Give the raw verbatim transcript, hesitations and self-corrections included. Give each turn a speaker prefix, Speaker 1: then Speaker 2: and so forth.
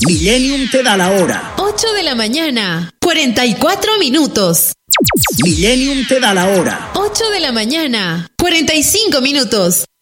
Speaker 1: Millennium te da la hora.
Speaker 2: ocho de la mañana, cuarenta y cuatro minutos.
Speaker 1: Millennium te da la hora.
Speaker 2: ocho de la mañana, cuarenta y cinco minutos.